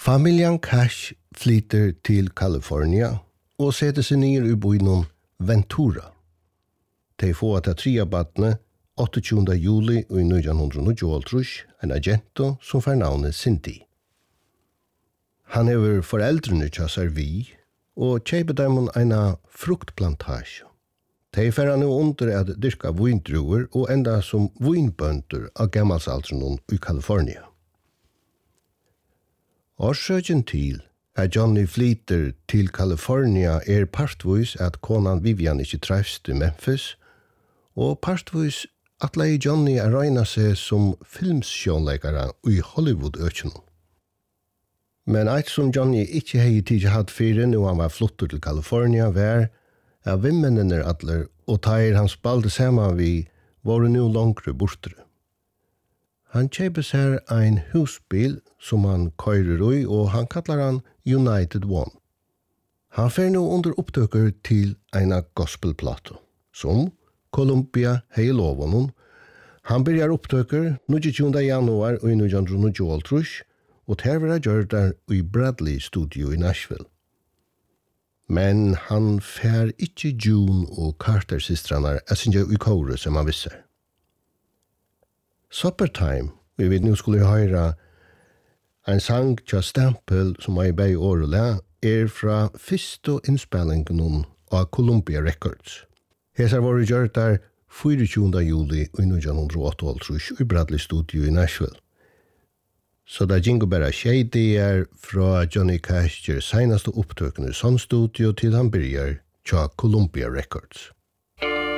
Familjen Cash flyter til California og setter seg ned i byen Ventura. De får at tria badne 28. juli i 1928 en agento som får navnet Cindy. Han hever foreldrene til servi og kjøper dem en fruktplantasje. De får han under at dyrka vindruer og enda som vinbønder av gammalsalderen i California. Årsøken til at Johnny flyter til California partvis at konan Vivian ikke trefs til Memphis, og partvis at lei Johnny regna seg som filmsjånleggere i Hollywood-økene. Men et som Johnny ikke hei tid hatt fire når han var flottet til California var at vimmennene atler og tair han spalte sammen vi var nu langere bortere. Han kjøper seg en husbil som han køyrer i, og han kallar han United One. Han fer nå under opptøkker til en gospelplato, som Columbia hei loven. Han begynner opptøkker 29. januar i 1928, og ter var gjør der i Bradley Studio i Nashville. Men han fer ikke June og Carter-systrene sinja i kåre som han visser. Suppertime, vi vet nu skulle høre en sang til Stample som er i bei årele, fra første innspillingen av Columbia Records. Hesar var gjort der 24. juli i 1928 i Bradley Studio i Nashville. Så det gikk bare Shady fra Johnny Cash seneste opptøkene i sånn studio til han begynner til Columbia Records.